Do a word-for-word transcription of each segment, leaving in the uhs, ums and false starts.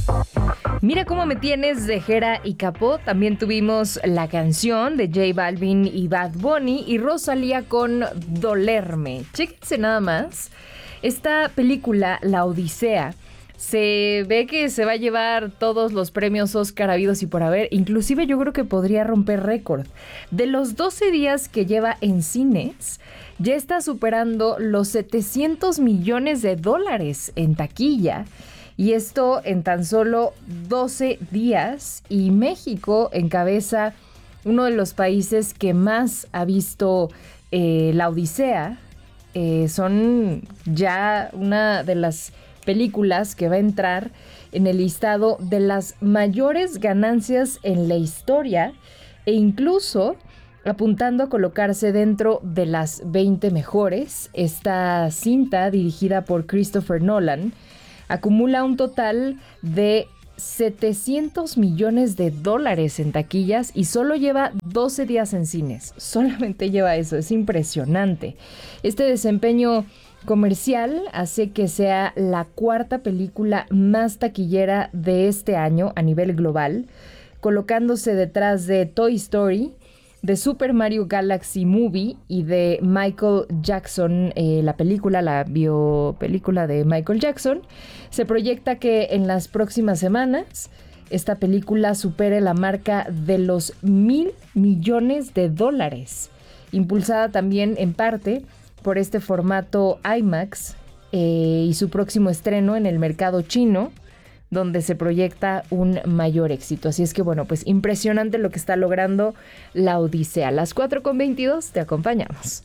Mira cómo me tienes de Jera y Capó. También tuvimos la canción de J Balvin y Bad Bunny y Rosalía con Dolerme. Chéquense nada más. Esta película, La Odisea, se ve que se va a llevar todos los premios Oscar habidos y por haber. Inclusive yo creo que podría romper récord. De los doce días que lleva en cines, ya está superando los setecientos millones de dólares en taquilla. Y esto en tan solo doce días. Y México encabeza uno de los países que más ha visto eh, La Odisea. Eh, son ya una de las películas que va a entrar en el listado de las mayores ganancias en la historia. E incluso apuntando a colocarse dentro de las veinte mejores. Esta cinta, dirigida por Christopher Nolan, acumula un total de setecientos millones de dólares en taquillas y solo lleva doce días en cines. Solamente lleva eso, es impresionante. Este desempeño comercial hace que sea la cuarta película más taquillera de este año a nivel global, colocándose detrás de Toy Story, de Super Mario Galaxy Movie y de Michael Jackson, eh, la película, la biopelícula de Michael Jackson. Se proyecta que en las próximas semanas esta película supere la marca de los mil millones de dólares, impulsada también en parte por este formato IMAX eh, y su próximo estreno en el mercado chino, donde se proyecta un mayor éxito. Así es que, bueno, pues impresionante lo que está logrando La Odisea. A las cuatro con veintidós te acompañamos.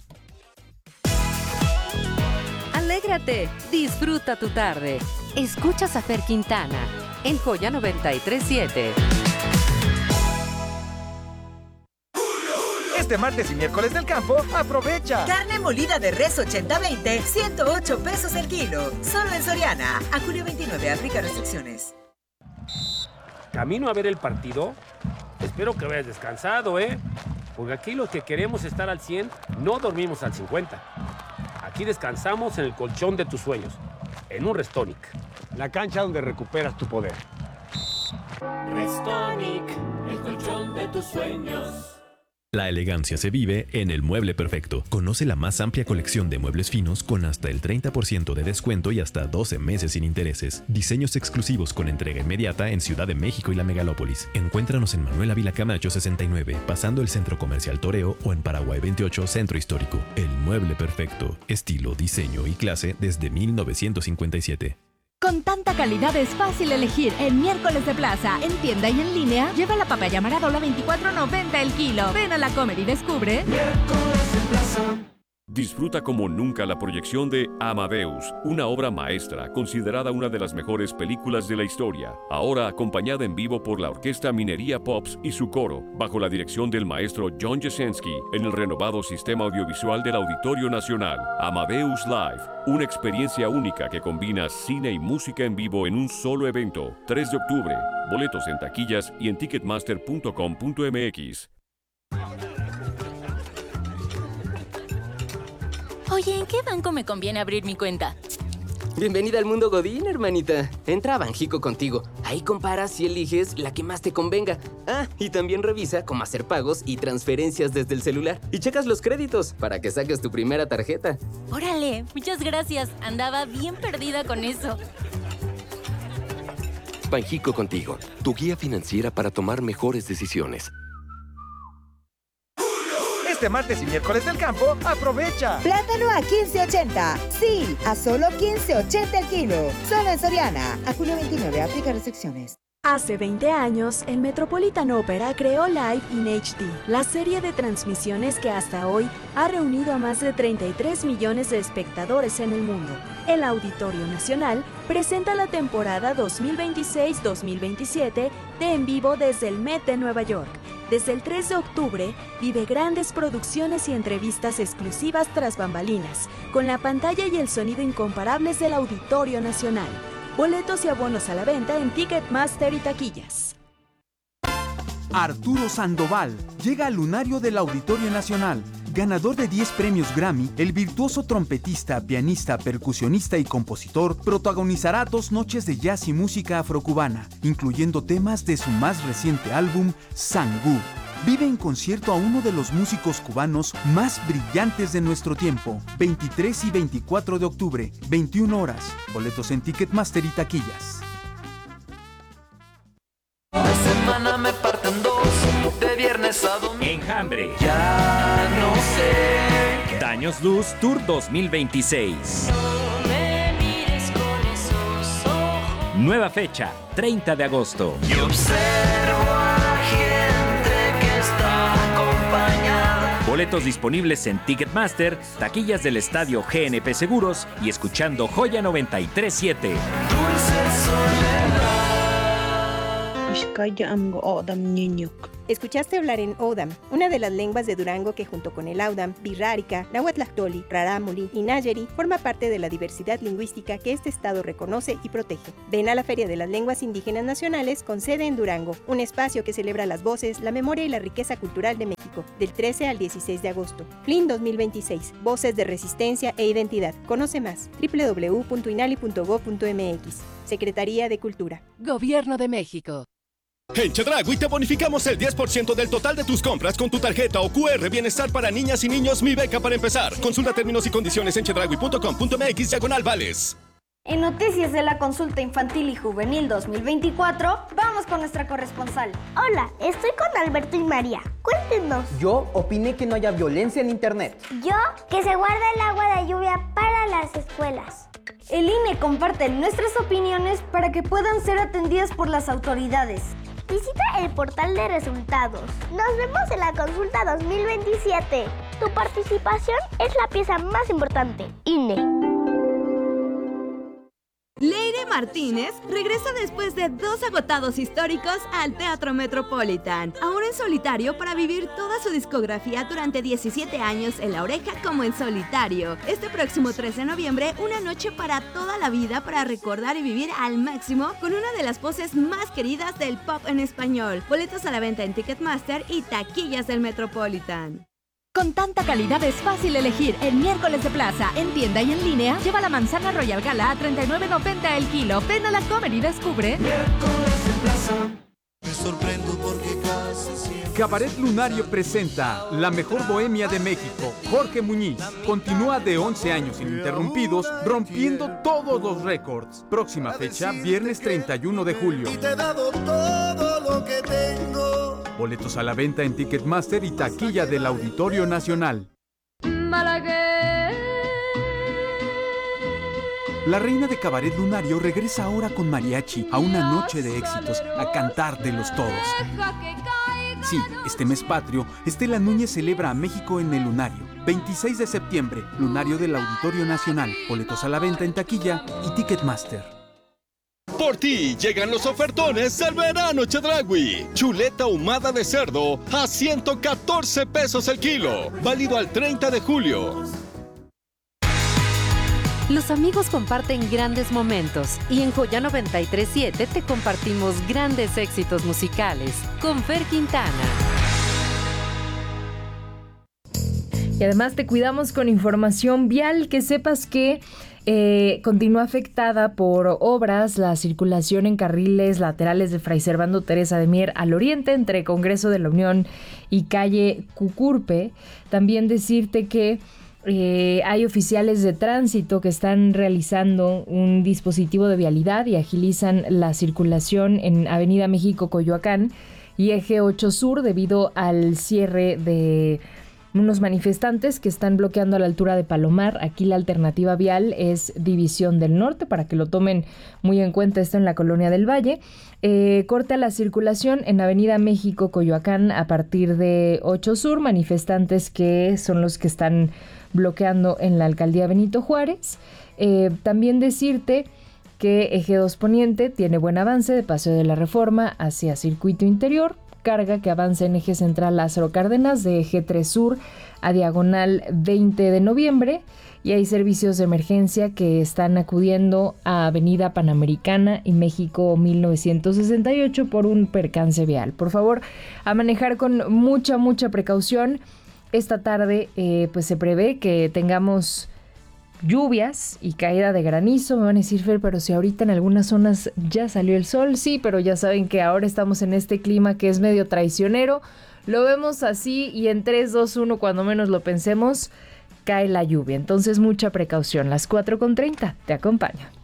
Alégrate, disfruta tu tarde. Escuchas a Fer Quintana en Joya noventa y tres punto siete. Este martes y miércoles del campo, aprovecha. Carne molida de res ochenta veinte, ciento ocho pesos el kilo. Solo en Soriana. A julio veintinueve, aplica restricciones. ¿Camino a ver el partido? Espero que hayas descansado, ¿eh? Porque aquí los que queremos estar al cien, no dormimos al cincuenta. Aquí descansamos en el colchón de tus sueños, en un Restonic. La cancha donde recuperas tu poder. Restonic, el colchón de tus sueños. La elegancia se vive en El Mueble Perfecto. Conoce la más amplia colección de muebles finos con hasta el treinta por ciento de descuento y hasta doce meses sin intereses. Diseños exclusivos con entrega inmediata en Ciudad de México y la Megalópolis. Encuéntranos en Manuel Ávila Camacho sesenta y nueve, pasando el Centro Comercial Toreo, o en Paraguay veintiocho, Centro Histórico. El Mueble Perfecto. Estilo, diseño y clase desde mil novecientos cincuenta y siete. Con tanta calidad es fácil elegir. En Miércoles de Plaza, en tienda y en línea, lleva la papaya Maradola veinticuatro noventa el kilo. Ven a la Comer y descubre Miércoles de Plaza. Disfruta como nunca la proyección de Amadeus, una obra maestra considerada una de las mejores películas de la historia, ahora acompañada en vivo por la Orquesta Minería Pops y su coro, bajo la dirección del maestro John Jasenski, en el renovado sistema audiovisual del Auditorio Nacional. Amadeus Live, una experiencia única que combina cine y música en vivo en un solo evento. tres de octubre, boletos en taquillas y en ticketmaster punto com punto m x. Oye, ¿en qué banco me conviene abrir mi cuenta? Bienvenida al mundo Godín, hermanita. Entra a Banjico Contigo. Ahí comparas y eliges la que más te convenga. Ah, y también revisa cómo hacer pagos y transferencias desde el celular. Y checas los créditos para que saques tu primera tarjeta. Órale, muchas gracias. Andaba bien perdida con eso. Banjico Contigo, tu guía financiera para tomar mejores decisiones. Este martes y miércoles del campo, aprovecha. Plátano a quince ochenta. Sí, a solo quince ochenta el kilo. Solo en Soriana. A julio veintinueve, aplica restricciones. Hace veinte años, el Metropolitan Opera creó Live in H D, la serie de transmisiones que hasta hoy ha reunido a más de treinta y tres millones de espectadores en el mundo. El Auditorio Nacional presenta la temporada dos mil veintiséis dos mil veintisiete de En Vivo desde el Met de Nueva York. Desde el tres de octubre, vive grandes producciones y entrevistas exclusivas tras bambalinas, con la pantalla y el sonido incomparables del Auditorio Nacional. Boletos y abonos a la venta en Ticketmaster y taquillas. Arturo Sandoval llega al lunario del Auditorio Nacional. ganador de diez premios Grammy, el virtuoso trompetista, pianista, percusionista y compositor protagonizará dos noches de jazz y música afrocubana, incluyendo temas de su más reciente álbum, Sangú. Vive en concierto a uno de los músicos cubanos más brillantes de nuestro tiempo. veintitrés y veinticuatro de octubre, veintiuna horas. Boletos en Ticketmaster y taquillas. La semana me parten dos, de viernes a domingo. Enjambre. Ya no sé. Daños Luz Tour dos mil veintiséis. No me mires con esos ojos. Nueva fecha, treinta de agosto. Y observo a la gente que está acompañada. Boletos disponibles en Ticketmaster, taquillas del estadio G N P Seguros y escuchando Joya noventa y tres punto siete. Dulce soledad. Escuchaste hablar en Odam, una de las lenguas de Durango que junto con el Audam, Birrárica, Nahuatlactoli, Rarámuri y Nayeri forma parte de la diversidad lingüística que este estado reconoce y protege. Ven a la Feria de las Lenguas Indígenas Nacionales con sede en Durango, un espacio que celebra las voces, la memoria y la riqueza cultural de México, del trece al dieciséis de agosto. F L I N dos mil veintiséis, Voces de Resistencia e Identidad. Conoce más, doble u doble u doble u punto inali punto gob punto eme equis. Secretaría de Cultura. Gobierno de México. En Chedraui te bonificamos el diez por ciento del total de tus compras con tu tarjeta o cu erre Bienestar para niñas y niños Mi Beca para empezar. Consulta términos y condiciones en chedraui punto com punto eme equis diagonal vales. En Noticias de la Consulta Infantil y Juvenil dos mil veinticuatro, vamos con nuestra corresponsal. Hola, estoy con Alberto y María. Cuéntenos. Yo opiné que no haya violencia en Internet. Yo, que se guarda el agua de lluvia para las escuelas. El I N E comparte nuestras opiniones para que puedan ser atendidas por las autoridades. Visita el portal de resultados. Nos vemos en la consulta dos mil veintisiete. Tu participación es la pieza más importante. I N E. Leire Martínez regresa después de dos agotados históricos al Teatro Metropolitan, ahora en solitario para vivir toda su discografía durante diecisiete años en La Oreja como en solitario. Este próximo tres de noviembre, una noche para toda la vida para recordar y vivir al máximo con una de las voces más queridas del pop en español. Boletos a la venta en Ticketmaster y taquillas del Metropolitan. Con tanta calidad es fácil elegir en Miércoles de Plaza, en tienda y en línea. Lleva la manzana Royal Gala a treinta y nueve noventa el kilo. Ven a la Comer y descubre. Miércoles de Plaza. Me sorprendo porque casi siempre. Cabaret Lunario presenta La Mejor Bohemia de México. Jorge Muñiz continúa de once años ininterrumpidos, rompiendo todos los récords. Próxima fecha, viernes treinta y uno de julio. Y te he dado todo lo que tengo. Boletos a la venta en Ticketmaster y taquilla del Auditorio Nacional. Malagueña. La reina de Cabaret Lunario regresa ahora con mariachi a una noche de éxitos, a cantártelos todos. Sí, este mes patrio, Estela Núñez celebra a México en el Lunario. veintiséis de septiembre, Lunario del Auditorio Nacional. Boletos a la venta en taquilla y Ticketmaster. Por ti llegan los ofertones del verano Chedraui. Chuleta ahumada de cerdo a ciento catorce pesos el kilo. Válido al treinta de julio. Los amigos comparten grandes momentos y en Joya noventa y tres punto siete te compartimos grandes éxitos musicales con Fer Quintana. Y además te cuidamos con información vial, que sepas que eh, continúa afectada por obras la circulación en carriles laterales de Fray Servando Teresa de Mier al oriente entre Congreso de la Unión y calle Cucurpe. También decirte que Eh, hay oficiales de tránsito que están realizando un dispositivo de vialidad y agilizan la circulación en Avenida México Coyoacán y Eje ocho Sur debido al cierre de unos manifestantes que están bloqueando a la altura de Palomar. Aquí la alternativa vial es División del Norte, para que lo tomen muy en cuenta. Esto en la Colonia del Valle. Eh, corta la circulación en Avenida México Coyoacán a partir de ocho Sur, manifestantes que son los que están bloqueando en la Alcaldía Benito Juárez. Eh, también decirte que Eje dos Poniente tiene buen avance de Paseo de la Reforma hacia Circuito Interior, carga que avanza en Eje Central Lázaro Cárdenas de Eje tres Sur a diagonal veinte de noviembre, y hay servicios de emergencia que están acudiendo a Avenida Panamericana y México mil novecientos sesenta y ocho por un percance vial. Por favor, a manejar con mucha, mucha precaución. esta tarde eh, pues se prevé que tengamos lluvias y caída de granizo. Me van a decir, Fer, pero si ahorita en algunas zonas ya salió el sol, sí, pero ya saben que ahora estamos en este clima que es medio traicionero. Lo vemos así y en tres, dos, uno, cuando menos lo pensemos, cae la lluvia. Entonces mucha precaución. Las cuatro con treinta, te acompaño.